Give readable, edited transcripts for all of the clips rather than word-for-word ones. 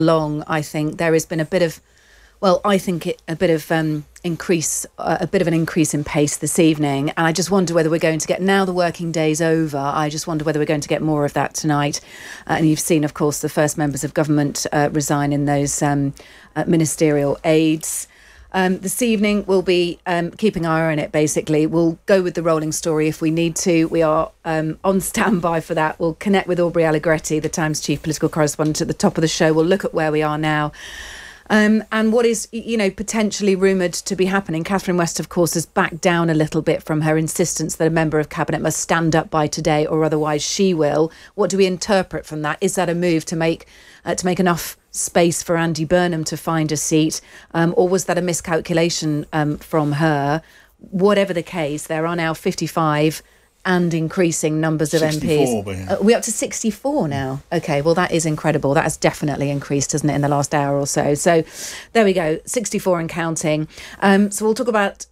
long, I think there has been a bit of an increase in pace this evening. And I just wonder whether we're going to get, now the working day's over, I just wonder whether we're going to get more of that tonight. And you've seen, of course, the first members of government resign in those ministerial aids. This evening, we'll be keeping our eye on it, basically. We'll go with the rolling story if we need to. We are on standby for that. We'll connect with Aubrey Allegretti, the Times chief political correspondent, at the top of the show. We'll look at where we are now. And what is, potentially rumoured to be happening. Catherine West, of course, has backed down a little bit from her insistence that a member of Cabinet must stand up by today or otherwise she will. What do we interpret from that? Is that a move to make enough space for Andy Burnham to find a seat? Or was that a miscalculation from her? Whatever the case, there are now 55 and increasing numbers of MPs. We're up to 64 now. OK, well, that is incredible. That has definitely increased, hasn't it, in the last hour or so. So there we go, 64 and counting. So we'll talk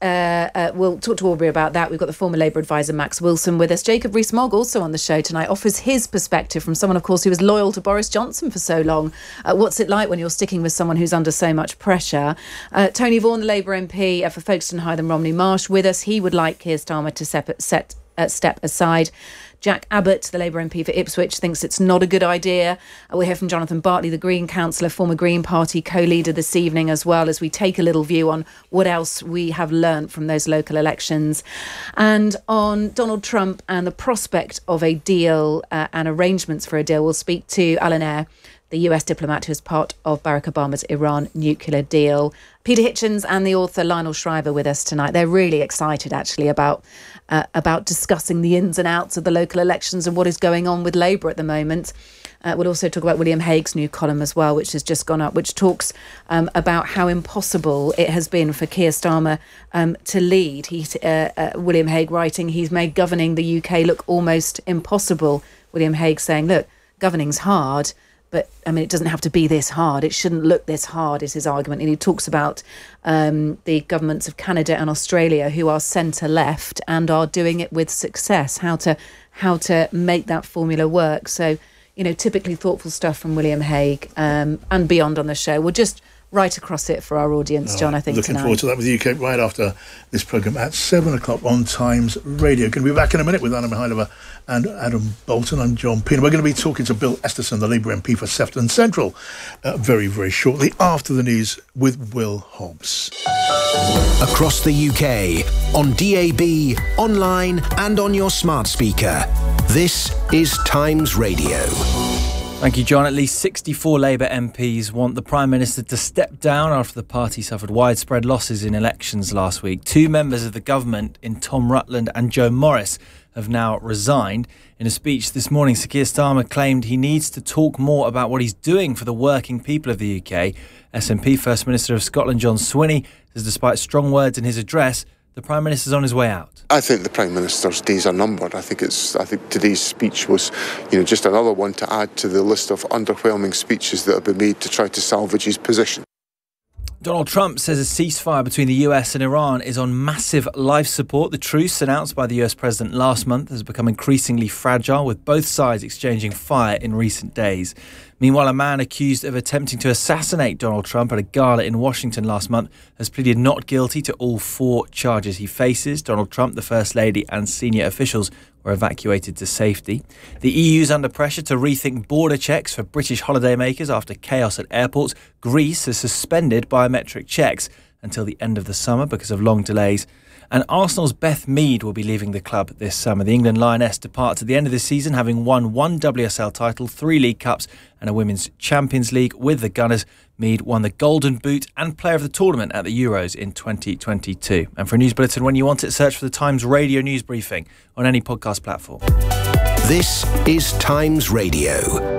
to Aubrey about that. We've got the former Labour advisor Max Wilson with us. Jacob Rees-Mogg, also on the show tonight, offers his perspective from someone, of course, who was loyal to Boris Johnson for so long. What's it like when you're sticking with someone who's under so much pressure? Tony Vaughan, the Labour MP for Folkestone Hythe and Romney Marsh, with us. He would like Keir Starmer to step aside. Jack Abbott, the Labour MP for Ipswich, thinks it's not a good idea. We'll hear from Jonathan Bartley, the Green councillor, former Green Party co-leader, this evening, as well, as we take a little view on what else we have learnt from those local elections. And on Donald Trump and the prospect of a deal and arrangements for a deal, we'll speak to Alan Eyre, the US diplomat who is part of Barack Obama's Iran nuclear deal. Peter Hitchens and the author Lionel Shriver with us tonight. They're really excited, actually, about discussing the ins and outs of the local elections and what is going on with Labour at the moment. We'll also talk about William Hague's new column as well, which has just gone up, which talks about how impossible it has been for Keir Starmer to lead. William Hague writing, he's made governing the UK look almost impossible. William Hague saying, look, governing's hard, but, it doesn't have to be this hard. It shouldn't look this hard, is his argument. And he talks about the governments of Canada and Australia who are centre-left and are doing it with success, how to make that formula work. So, typically thoughtful stuff from William Hague and beyond on the show. We'll just right across it for our audience, John, I think, looking tonight. Forward to that with you, Kate, right after this programme at 7 o'clock on Times Radio. Going to be back in a minute with Anna Mihailova and Adam Bolton. I'm John Pena. We're going to be talking to Bill Esterson, the Labour MP for Sefton Central, very, very shortly after the news with Will Hobbs. Across the UK, on DAB, online and on your smart speaker. This is Times Radio. Thank you, John. At least 64 Labour MPs want the Prime Minister to step down after the party suffered widespread losses in elections last week. Two members of the government in Tom Rutland and Joe Morris have now resigned. In a speech this morning, Sir Keir Starmer claimed he needs to talk more about what he's doing for the working people of the UK. SNP First Minister of Scotland, John Swinney, says despite strong words in his address, the Prime Minister's on his way out. I think the Prime Minister's days are numbered. I think today's speech was, just another one to add to the list of underwhelming speeches that have been made to try to salvage his position. Donald Trump says a ceasefire between the US and Iran is on massive life support. The truce announced by the US president last month has become increasingly fragile, with both sides exchanging fire in recent days. Meanwhile, a man accused of attempting to assassinate Donald Trump at a gala in Washington last month has pleaded not guilty to all 4 charges he faces. Donald Trump, the First Lady and senior officials were evacuated to safety. The EU's under pressure to rethink border checks for British holidaymakers after chaos at airports. Greece has suspended biometric checks until the end of the summer because of long delays. And Arsenal's Beth Mead will be leaving the club this summer. The England Lioness departs at the end of the season, having won 1 WSL title, 3 League Cups and a Women's Champions League with the Gunners. Mead won the Golden Boot and Player of the Tournament at the Euros in 2022. And for a news bulletin when you want it, search for the Times Radio News Briefing on any podcast platform. This is Times Radio.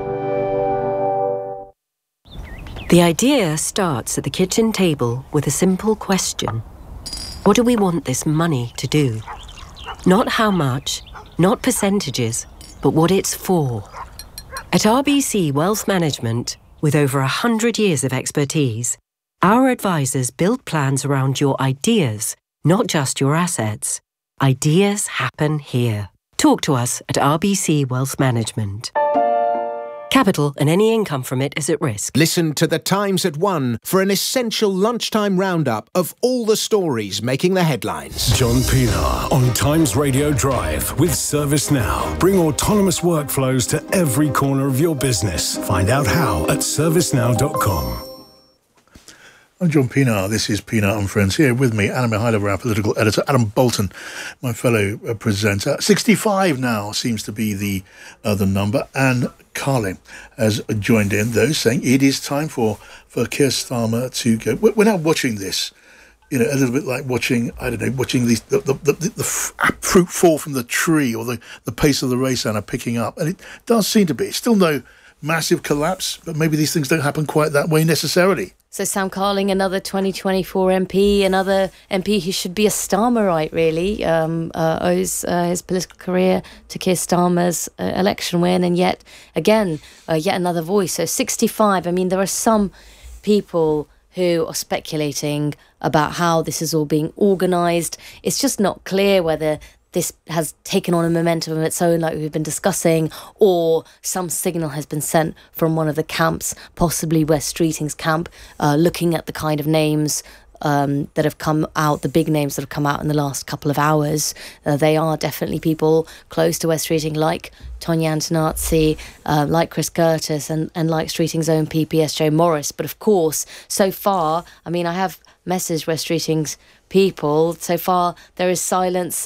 The idea starts at the kitchen table with a simple question. What do we want this money to do? Not how much, not percentages, but what it's for. At RBC Wealth Management, with over 100 years of expertise, our advisors build plans around your ideas, not just your assets. Ideas happen here. Talk to us at RBC Wealth Management. Capital and any income from it is at risk. Listen to The Times at 1 for an essential lunchtime roundup of all the stories making the headlines. John Pienaar on Times Radio Drive with ServiceNow. Bring autonomous workflows to every corner of your business. Find out how at servicenow.com. I'm John Pienaar. This is Pienaar and Friends. Here with me, Anna Mihайлova, our political editor, Adam Bolton, my fellow presenter. 65 now seems to be the number. And Carlin has joined in, though, saying it is time for Keir Starmer to go. We're now watching this, a little bit like watching the fruit fall from the tree, or the pace of the race Anna picking up. And it does seem to be. Still no massive collapse, but maybe these things don't happen quite that way necessarily. So Sam Carling, another 2024 MP, another MP who should be a Starmerite, really, owes his political career to Keir Starmer's election win, and yet another voice. So 65, I mean, there are some people who are speculating about how this is all being organised. It's just not clear whether this has taken on a momentum of its own, like we've been discussing, or some signal has been sent from one of the camps, possibly Wes Streeting's camp, looking at the kind of names that have come out, the big names that have come out in the last couple of hours. They are definitely people close to Wes Streeting, like Tonya Antonazzi, like Chris Curtis, and like Streeting's own PPS Joe Morris. But of course, so far, I mean, I have messaged Wes Streeting's people. So far, there is silence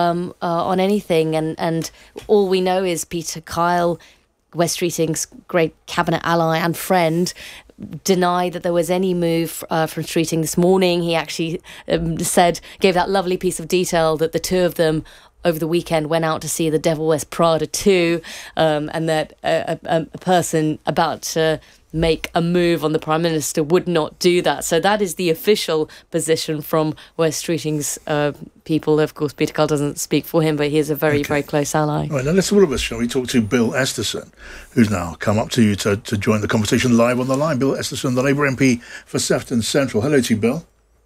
on anything, and all we know is Peter Kyle, Wes Streeting's great cabinet ally and friend, denied that there was any move from Streeting this morning. He actually gave that lovely piece of detail that the two of them over the weekend went out to see The Devil Wears Prada 2, and that a person about to make a move on the Prime Minister would not do that. So that is the official position from Wes Streeting's people. Of course, Peter Kyle doesn't speak for him, but he is a very, very close ally. All right, now let's all of us, shall we, talk to Bill Esterson, who's now come up to you to join the conversation live on the line. Bill Esterson, the Labour MP for Sefton Central. Hello to you, Bill.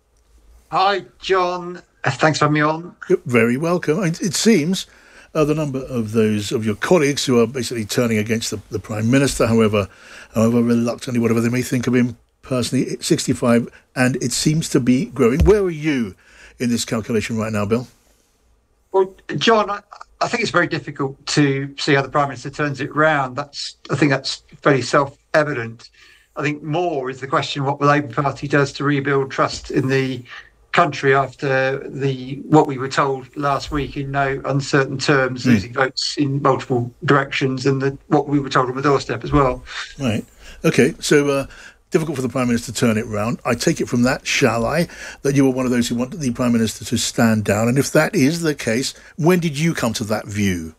Hi, John. Thanks for having me on. You're very welcome. It seems the number of those of your colleagues who are basically turning against the Prime Minister, however reluctantly, whatever they may think of him personally, 65, and it seems to be growing. Where are you in this calculation right now, Bill? Well, John, I think it's very difficult to see how the Prime Minister turns it round. I think that's fairly self-evident. I think more is the question what the Labour Party does to rebuild trust in the country after what we were told last week in no uncertain terms, losing votes in multiple directions, and what we were told on the doorstep as well. Right. Okay. So difficult for the Prime Minister to turn it round. I take it from that, shall I, that you were one of those who wanted the Prime Minister to stand down. And if that is the case, when did you come to that view?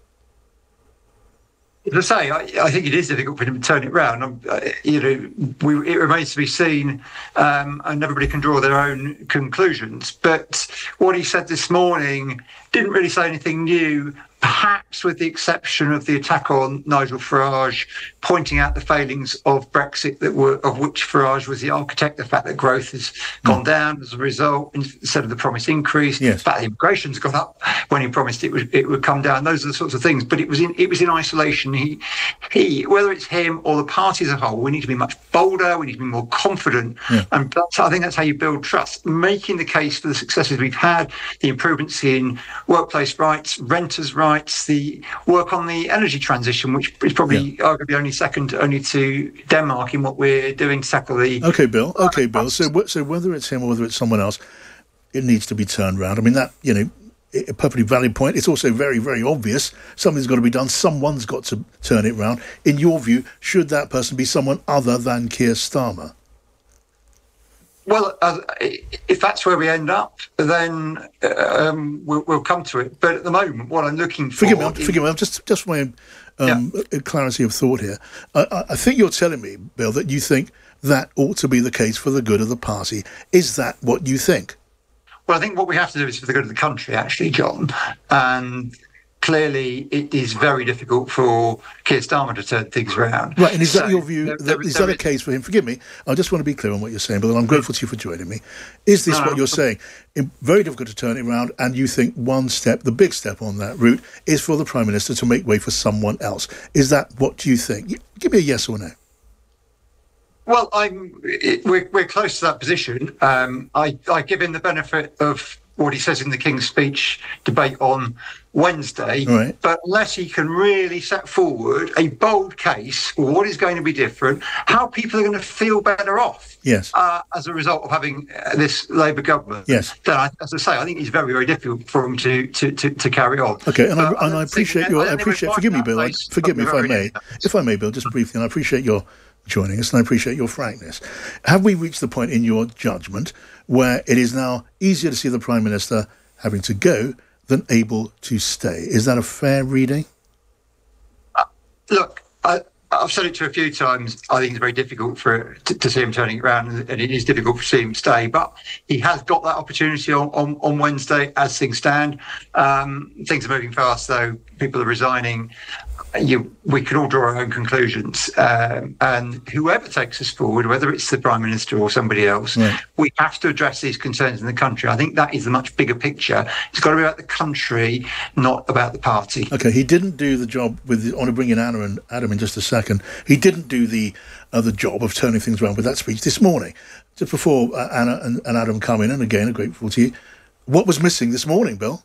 As I say, I think it is difficult for him to turn it round. It remains to be seen, and everybody can draw their own conclusions. But what he said this morning didn't really say anything new, perhaps with the exception of the attack on Nigel Farage, pointing out the failings of Brexit of which Farage was the architect, the fact that growth has gone down as a result instead of the promised increase, the fact that immigration's gone up when he promised it would come down. Those are the sorts of things. But it was in isolation. He whether it's him or the party as a whole, we need to be much bolder. We need to be more confident, and I think that's how you build trust. Making the case for the successes we've had, the improvements in workplace rights, renters' rights, the work on the energy transition, which is probably arguably only second only to Denmark in what we're doing to tackle the... Okay, Bill. So whether it's him or whether it's someone else, it needs to be turned round. I mean, that, a perfectly valid point. It's also very, very obvious. Something's got to be done. Someone's got to turn it round. In your view, should that person be someone other than Keir Starmer? Well, if that's where we end up, then we'll come to it. But at the moment, what I'm looking for... Forgive me, just for my clarity of thought here. I think you're telling me, Bill, that you think that ought to be the case for the good of the party. Is that what you think? Well, I think what we have to do is for the good of the country, actually, John. And clearly it is very difficult for Keir Starmer to turn things around. Right, and is that your view? Is that a case for him? Forgive me, I just want to be clear on what you're saying, Bill, and I'm grateful to you for joining me. Is this what you're saying? Very difficult to turn it around, and you think one step, the big step on that route, is for the Prime Minister to make way for someone else. Is that what you think? Give me a yes or no. Well, we're close to that position. I give him the benefit of what he says in the King's Speech debate on Wednesday, right. But unless he can really set forward a bold case for what is going to be different, how people are going to feel better off yes. As a result of having this Labour government, yes. then, as I say, I think it's very, very difficult for him to carry on. Okay, and I appreciate your... Forgive me, Bill, forgive me if I may, Bill, just briefly, and I appreciate your joining us, and I appreciate your frankness. Have we reached the point in your judgment where it is now easier to see the Prime Minister having to go than able to stay? Is that a fair reading? Look, I've said it to a few times. I think it's very difficult to see him turning it around, and it is difficult to see him stay. But he has got that opportunity on Wednesday as things stand. Things are moving fast, though. People are resigning. We can all draw our own conclusions. And whoever takes us forward, whether it's the Prime Minister or somebody else, right. We have to address these concerns in the country. I think that is the much bigger picture. It's got to be about the country, not about the party. OK, he didn't do the job with... I want to bring in Adam in just a second. He didn't do the job of turning things around with that speech this morning. Just before Anna and Adam come in, and again, I'm grateful to you. What was missing this morning, Bill?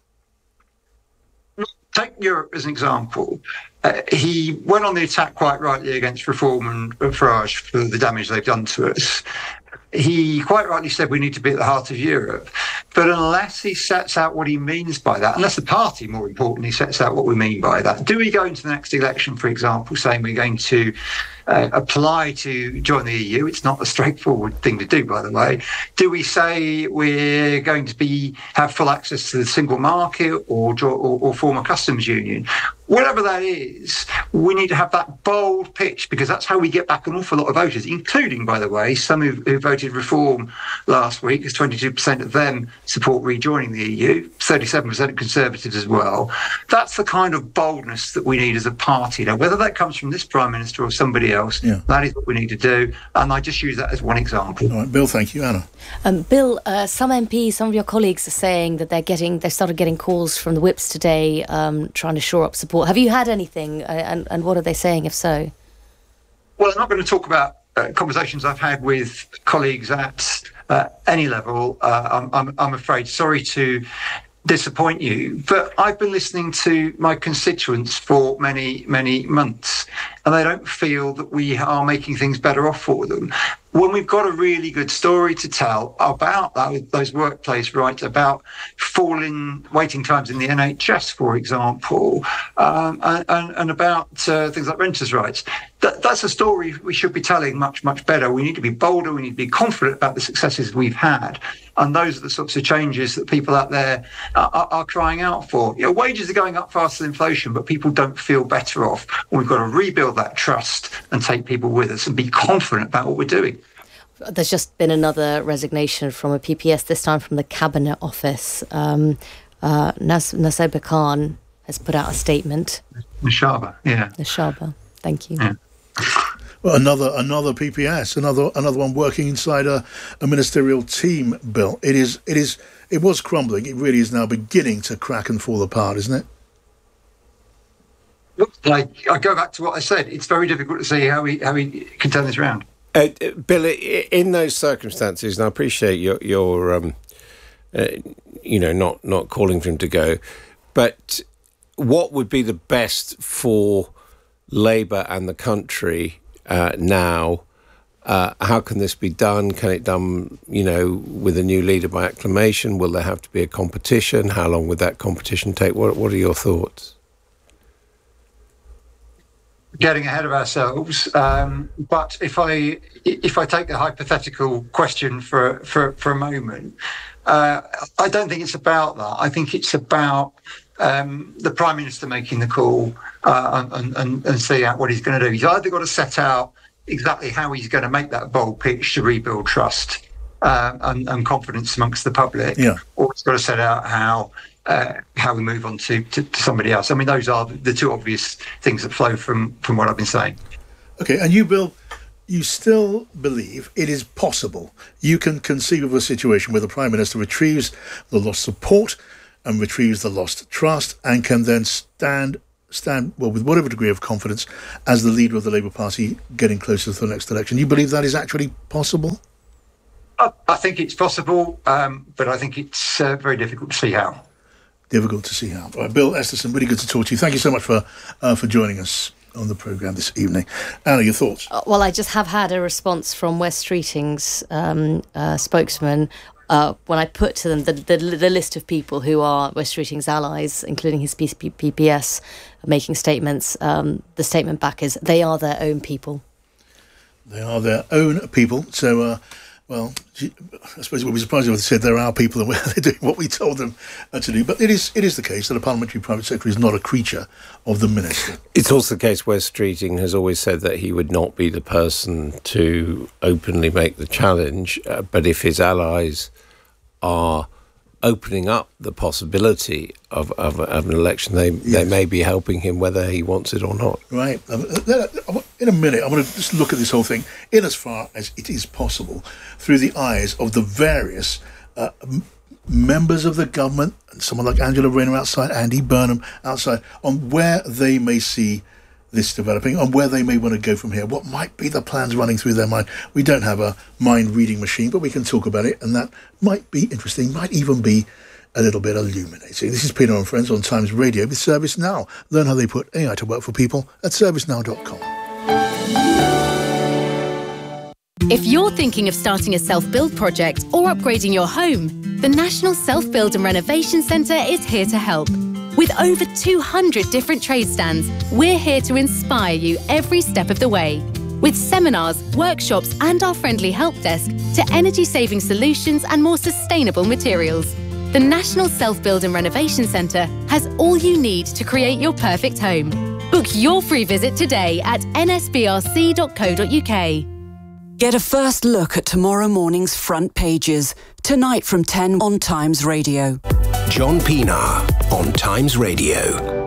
Take Europe as an example. He went on the attack quite rightly against Reform and Farage for the damage they've done to us. He quite rightly said we need to be at the heart of Europe. But unless he sets out what he means by that, unless the party, more importantly, sets out what we mean by that, do we go into the next election, for example, saying we're going to apply to join the EU? It's not a straightforward thing to do, by the way. Do we say we're going to have full access to the single market or form a customs union? Whatever that is, we need to have that bold pitch, because that's how we get back an awful lot of voters, including, by the way, some who voted Reform last week, because 22% of them support rejoining the EU, 37% Conservatives as well. That's the kind of boldness that we need as a party. Now, whether that comes from this Prime Minister or somebody else, that is what we need to do. And I just use that as one example. All right, Bill, thank you. Anna? Bill, some MPs, some of your colleagues are saying that they started getting calls from the whips today trying to shore up support. Have you had anything, and what are they saying, if so? Well, I'm not going to talk about conversations I've had with colleagues at any level. I'm afraid. Sorry to disappoint you, but I've been listening to my constituents for many, many months, and they don't feel that we are making things better off for them. When we've got a really good story to tell about those workplace rights, about falling waiting times in the NHS, for example, and about things like renters' rights, that's a story we should be telling much, much better. We need to be bolder. We need to be confident about the successes we've had. And those are the sorts of changes that people out there are crying out for. You know, wages are going up faster than inflation, but people don't feel better off. We've got to rebuild that trust and take people with us and be confident about what we're doing. There's just been another resignation from a PPS, this time from the Cabinet Office. Nasoba Khan has put out a statement. Nashaba, yeah. Nashaba, thank you. Yeah. Well, another PPS, another one working inside a ministerial team, Bill. It was crumbling. It really is now beginning to crack and fall apart, isn't it? Look, I go back to what I said. It's very difficult to see how we can turn this around. Bill, in those circumstances, and I appreciate your not calling for him to go, but what would be the best for Labour and the country now? How can this be done? Can it done, with a new leader by acclamation? Will there have to be a competition? How long would that competition take? What are your thoughts? Getting ahead of ourselves, but if I take the hypothetical question for a moment, I don't think it's about that. I think it's about the Prime Minister making the call and see out what he's going to do. He's either got to set out exactly how he's going to make that bold pitch to rebuild trust and confidence amongst the public, or he's got to set out how how we move on to somebody else. I mean, those are the two obvious things that flow from what I've been saying. Okay, and you, Bill, you still believe it is possible you can conceive of a situation where the Prime Minister retrieves the lost support and retrieves the lost trust and can then stand well with whatever degree of confidence as the leader of the Labour Party getting closer to the next election. You believe that is actually possible? I think it's possible, but I think it's very difficult to see how. Difficult to see how. All right, Bill Esterson, really good to talk to you. Thank you so much for joining us on the programme this evening. Anna, your thoughts? Well, I just have had a response from West Streeting's spokesman when I put to them the list of people who are West Streeting's allies, including his PPS, making statements. The statement back is they are their own people. They are their own people. So, well, I suppose we'll be surprised if they said they're our people and they're doing what we told them to do. But it is the case that a parliamentary private secretary is not a creature of the minister. It's also the case West Streeting has always said that he would not be the person to openly make the challenge, but if his allies are opening up the possibility of an election, they may be helping him whether he wants it or not. Right. In a minute, I want to just look at this whole thing in as far as it is possible through the eyes of the various members of the government, someone like Angela Rayner outside, Andy Burnham outside, on where they may see this developing, on where they may want to go from here. What might be the plans running through their mind? We don't have a mind-reading machine, but we can talk about it, and that might be interesting, might even be a little bit illuminating. This is Pieter and Friends on Times Radio with Service Now. Learn how they put AI to work for people at servicenow.com. If you're thinking of starting a self-build project or upgrading your home, the National Self-Build and Renovation Centre is here to help. With over 200 different trade stands, we're here to inspire you every step of the way. With seminars, workshops and our friendly help desk to energy-saving solutions and more sustainable materials. The National Self-Build and Renovation Centre has all you need to create your perfect home. Book your free visit today at nsbrc.co.uk. Get a first look at tomorrow morning's front pages, tonight from 10 on Times Radio. John Pienaar on Times Radio.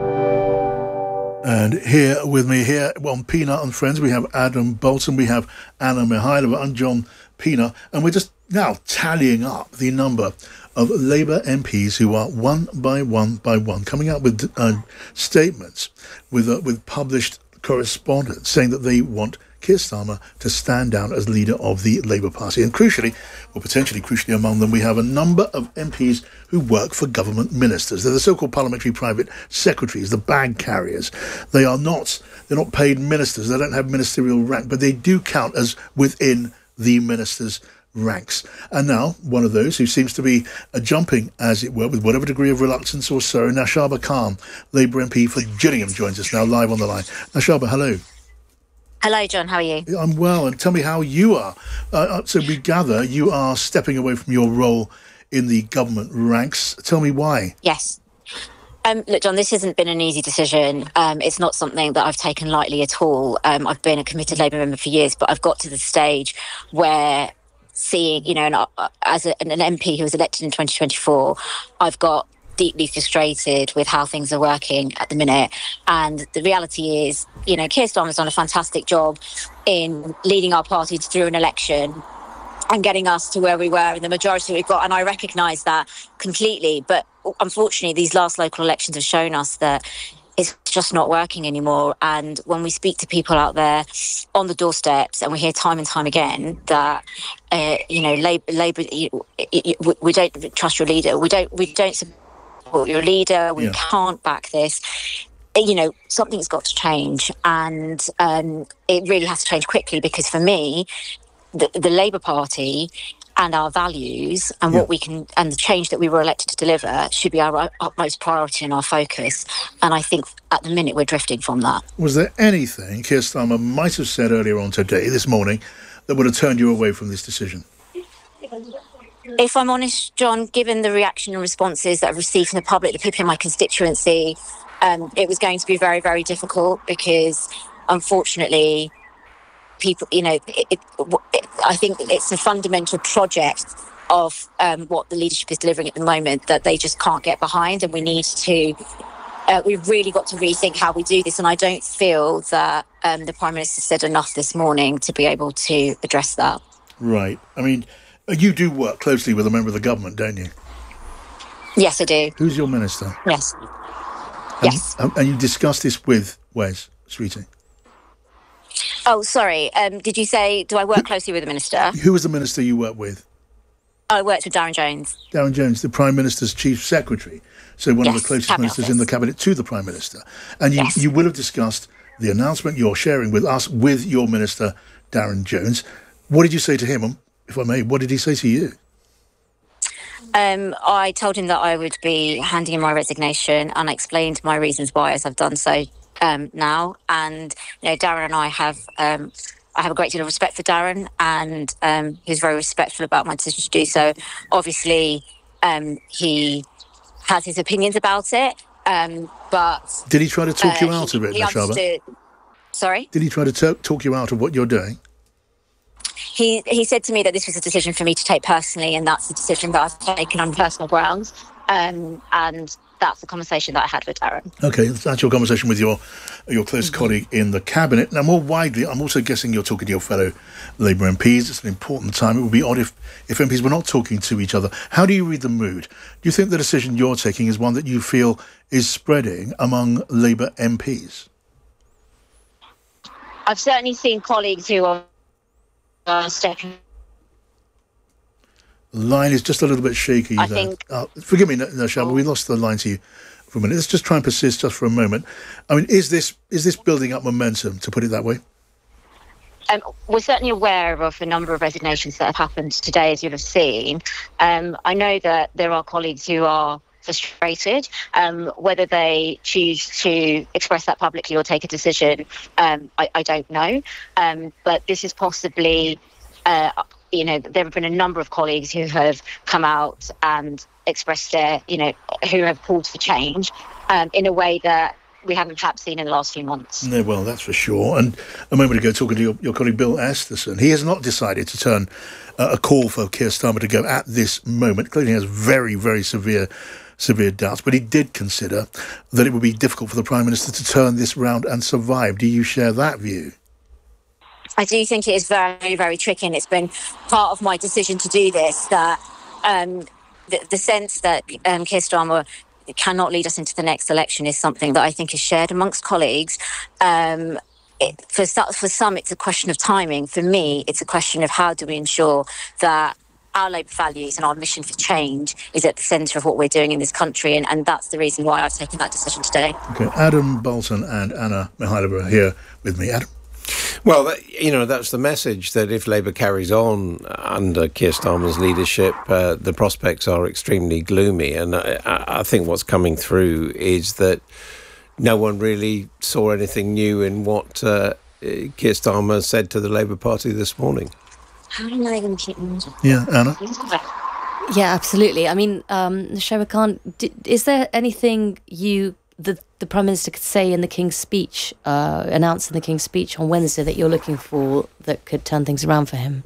And here with me here on Pienaar and Friends, we have Adam Bolton, we have Anna Mihailova and John Pienaar, and we're just now tallying up the number of Labour MPs who are one by one coming out with statements with published correspondence saying that they want Keir Starmer to stand down as leader of the Labour Party. And crucially, or potentially crucially among them, we have a number of MPs who work for government ministers. They're the so-called parliamentary private secretaries, the bag carriers. They're not paid ministers. They don't have ministerial rank, but they do count as within the minister's ranks. And now, one of those who seems to be jumping, as it were, with whatever degree of reluctance or sorrow, Nashaba Khan, Labour MP for Gillingham, joins us now live on the line. Nashaba, hello. Hello, John. How are you? I'm well, and tell me how you are. So we gather you are stepping away from your role in the government ranks. Tell me why. Yes. Look, John, this hasn't been an easy decision. It's not something that I've taken lightly at all. I've been a committed Labour member for years, but I've got to the stage where seeing, as an MP who was elected in 2024, I've got deeply frustrated with how things are working at the minute. And the reality is, Keir Starmer's done a fantastic job in leading our party through an election and getting us to where we were in the majority we've got. And I recognise that completely. But unfortunately, these last local elections have shown us that it's just not working anymore. And when we speak to people out there on the doorsteps, and we hear time and time again that, Labour, we don't trust your leader. We don't support your leader. We can't back this. Something's got to change, and it really has to change quickly, because for me, the Labour Party and our values and what we can, and the change that we were elected to deliver, should be our utmost priority and our focus. And I think at the minute we're drifting from that. Was there anything Keir Starmer might have said earlier on today, this morning, that would have turned you away from this decision? If I'm honest, John, given the reaction and responses that I've received from the public, the people in my constituency, it was going to be very, very difficult, because unfortunately, people, I think it's a fundamental project of what the leadership is delivering at the moment that they just can't get behind, and we need to. We've really got to rethink how we do this, and I don't feel that the Prime Minister said enough this morning to be able to address that. Right. I mean, you do work closely with a member of the government, don't you? Yes, I do. Who's your minister? Yes. Yes. And you discussed this with Wes Streeting? Oh, sorry. Did you say, do I work closely with the Minister? Who was the Minister you worked with? I worked with Darren Jones. Darren Jones, the Prime Minister's Chief Secretary. So one of the closest ministers in the Cabinet to the Prime Minister. And you will have discussed the announcement you're sharing with us with your Minister, Darren Jones. What did you say to him? If I may, what did he say to you? I told him that I would be handing in my resignation, and I explained my reasons why, as I've done so now. And Darren and I have a great deal of respect for Darren, and he was very respectful about my decision to do so. Obviously, he has his opinions about it, but did he try to talk you out of it, Noshaba? Sorry? Did he try to talk you out of what you're doing? He said to me that this was a decision for me to take personally, and that's the decision that I've taken on personal grounds. And that's the conversation that I had with Darren. Okay, that's your conversation with your close colleague in the Cabinet. Now, more widely, I'm also guessing you're talking to your fellow Labour MPs. It's an important time. It would be odd if MPs were not talking to each other. How do you read the mood? Do you think the decision you're taking is one that you feel is spreading among Labour MPs? I've certainly seen colleagues who are stepping. The line is just a little bit shaky. I think. Forgive me, Noshaba, we lost the line to you for a minute. Let's just try and persist just for a moment. I mean, is this building up momentum, to put it that way? We're certainly aware of a number of resignations that have happened today, as you'll have seen. I know that there are colleagues who are frustrated. Whether they choose to express that publicly or take a decision, I don't know. But this is possibly, there have been a number of colleagues who have come out and expressed who have called for change in a way that we haven't perhaps seen in the last few months. Yeah, well, that's for sure. And a moment ago, talking to your colleague Bill Esterson, he has not decided to turn a call for Keir Starmer to go at this moment. Clearly he has very, very severe doubts, but he did consider that it would be difficult for the Prime Minister to turn this round and survive. Do you share that view? I do think it is very, very tricky, and it's been part of my decision to do this, that the sense that Keir Starmer cannot lead us into the next election is something that I think is shared amongst colleagues. For some, it's a question of timing. For me, it's a question of how do we ensure that our Labour values and our mission for change is at the centre of what we're doing in this country, and that's the reason why I've taken that decision today. Okay, Adam Bolton and Anna Mihailova are here with me. Adam? Well, that's the message, that if Labour carries on under Keir Starmer's leadership, the prospects are extremely gloomy. And I think what's coming through is that no one really saw anything new in what Keir Starmer said to the Labour Party this morning. How do I even keep moving? Yeah, Anna? Yeah, absolutely. I mean, Noshaba Khan, is there anything the Prime Minister could say in the King's speech, announced in the King's speech on Wednesday, that you're looking for that could turn things around for him?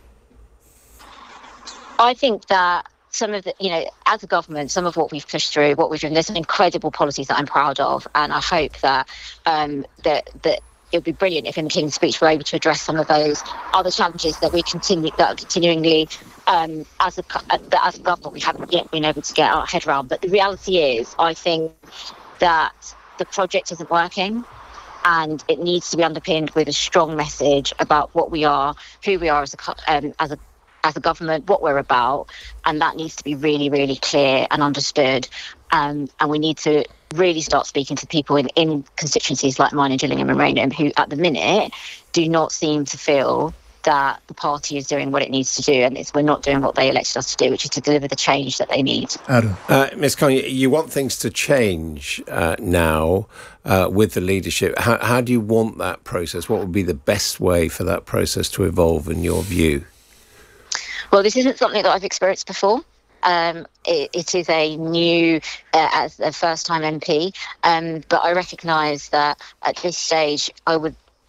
I think that some of the, as a government, some of what we've pushed through, what we've done, there's some incredible policies that I'm proud of, and I hope that that it would be brilliant if in the King's speech we're able to address some of those other challenges that are continuingly, as a government, we haven't yet been able to get our head around. But the reality is, I think that the project isn't working, and it needs to be underpinned with a strong message about what we are, who we are as a government, what we're about, and that needs to be really, really clear and understood. And we need to really start speaking to people in constituencies like mine in Gillingham and Rainham, who at the minute do not seem to feel that the party is doing what it needs to do, and we're not doing what they elected us to do, which is to deliver the change that they need. Adam. Ms. Khan, you want things to change now with the leadership. How do you want that process? What would be the best way for that process to evolve in your view? Well, this isn't something that I've experienced before. It is a new, as a first-time MP, but I recognise that at this stage I would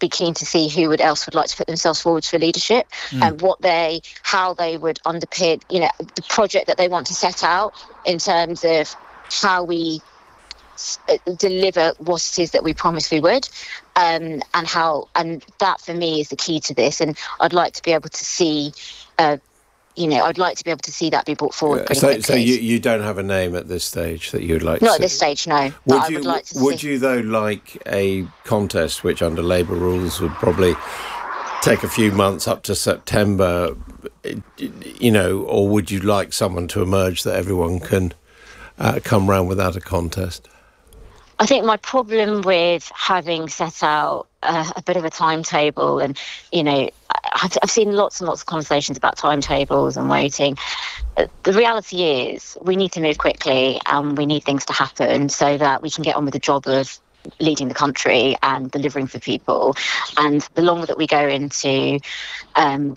be keen to see who else would like to put themselves forward for leadership, and how they would underpin, the project that they want to set out in terms of how we deliver what it is that we promised we would, and that for me is the key to this. And I'd like to be able to see, I'd like to be able to see that be brought forward pretty quickly. So you don't have a name at this stage that you'd like to see? Not at this stage, no. Would you, though, like a contest which under Labour rules would probably take a few months up to September, or would you like someone to emerge that everyone can come round without a contest? I think my problem with having set out a bit of a timetable, and I've seen lots and lots of conversations about timetables and waiting. The reality is we need to move quickly, and we need things to happen so that we can get on with the job of leading the country and delivering for people. And the longer that we go into an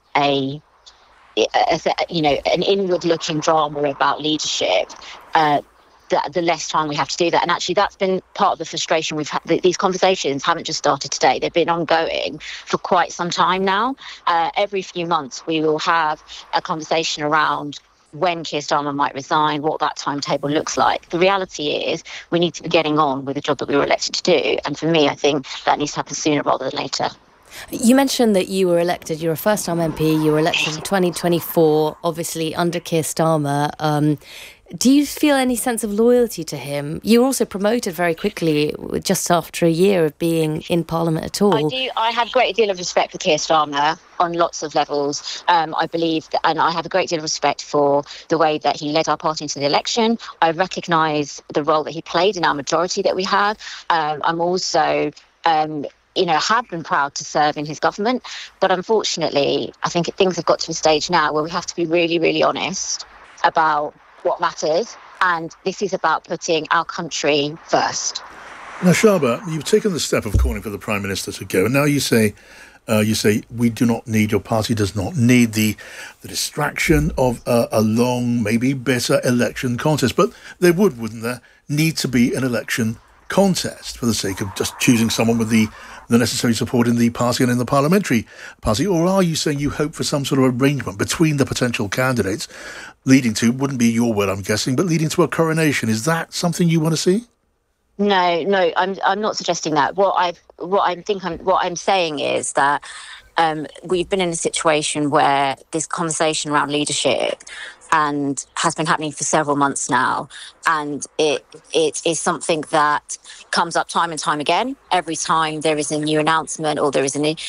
inward-looking drama about leadership, the less time we have to do that. And actually that's been part of the frustration we've had. These conversations haven't just started today. They've been ongoing for quite some time now. Every few months we will have a conversation around when Keir Starmer might resign, what that timetable looks like. The reality is we need to be getting on with the job that we were elected to do. And for me, I think that needs to happen sooner rather than later. You mentioned that you were elected, you're a first-time MP, you were elected in 2024, obviously under Keir Starmer. Do you feel any sense of loyalty to him? You were also promoted very quickly, just after a year of being in Parliament at all. I do. I have a great deal of respect for Keir Starmer on lots of levels. I believe, and I have a great deal of respect for the way that he led our party into the election. I recognise the role that he played in our majority that we have. I'm also... have been proud to serve in his government. But unfortunately, I think things have got to a stage now where we have to be really, really honest about what matters. And this is about putting our country first. Now, Shahba, you've taken the step of calling for the Prime Minister to go. And now you say we do not need, your party does not need the distraction of a long, maybe bitter election contest. But there wouldn't there, need to be an election contest for the sake of just choosing someone with the necessary support in the party and in the parliamentary party? Or are you saying you hope for some sort of arrangement between the potential candidates leading to, wouldn't be your word I'm guessing, but leading to a coronation? Is that something you want to see? No, I'm not suggesting that. What I'm saying is that we've been in a situation where this conversation around leadership and has been happening for several months now, and it is something that comes up time and time again. Every time there is a new announcement, or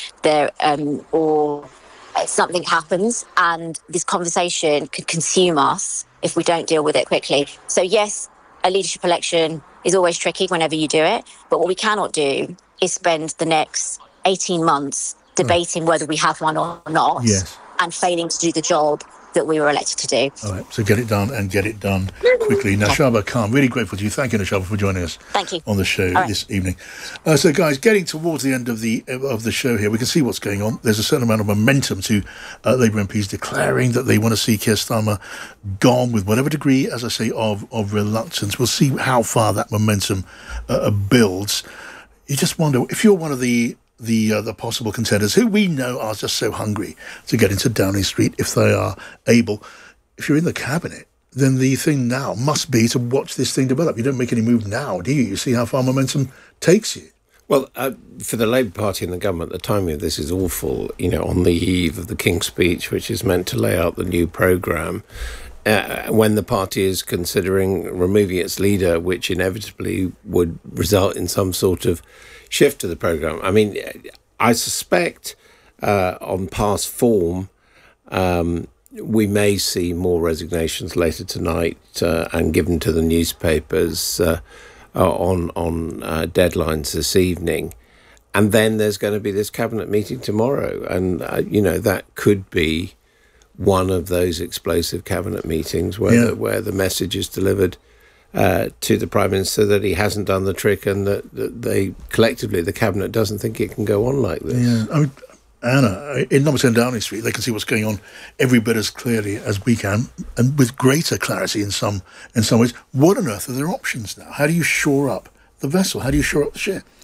or something happens, and this conversation could consume us if we don't deal with it quickly. So yes, a leadership election is always tricky whenever you do it, but what we cannot do is spend the next 18 months debating whether we have one or not, and failing to do the job that we were elected to do. All right, so get it done and get it done quickly. Nashaba Khan, really grateful to you. Thank you, Nashaba, for joining us. Thank you. On the show this evening. So, guys, getting towards the end of the show here, we can see what's going on. There's a certain amount of momentum to Labour MPs declaring that they want to see Keir Starmer gone with whatever degree, as I say, of reluctance. We'll see how far that momentum builds. You just wonder, if you're one of the possible contenders who we know are just so hungry to get into Downing Street if they are able, if you're in the cabinet, then the thing now must be to watch this thing develop. You don't make any move now, do you? You see how far momentum takes you. Well, for the Labour Party and the government, the timing of this is awful. On the eve of the King's Speech, which is meant to lay out the new programme, when the party is considering removing its leader, which inevitably would result in some sort of shift to the programme. I mean, I suspect on past form, we may see more resignations later tonight and given to the newspapers on deadlines this evening. And then there's going to be this cabinet meeting tomorrow. And, that could be one of those explosive cabinet meetings where the message is delivered to the Prime Minister that he hasn't done the trick, and that they collectively, the Cabinet, doesn't think it can go on like this. Yeah, I mean, Anna, in number 10 Downing Street, they can see what's going on every bit as clearly as we can, and with greater clarity in some ways. What on earth are their options now? How do you shore up the vessel? How do you shore up the ship?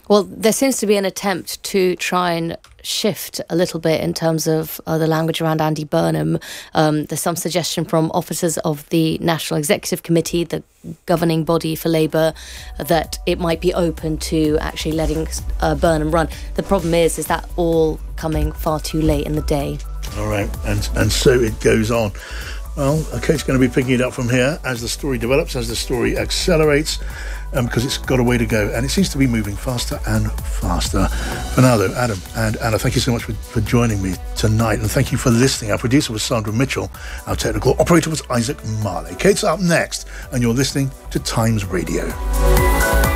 Well, there seems to be an attempt to try and shift a little bit in terms of the language around Andy Burnham. There's some suggestion from officers of the National Executive Committee, the governing body for Labour, that it might be open to actually letting Burnham run. The problem is that all coming far too late in the day. All right, and so it goes on. Well, Kate's going to be picking it up from here as the story develops, as the story accelerates, because it's got a way to go, and it seems to be moving faster and faster. For now, though, Adam and Anna, thank you so much for joining me tonight, and thank you for listening. Our producer was Sandra Mitchell. Our technical operator was Isaac Marley. Kate's up next, and you're listening to Times Radio.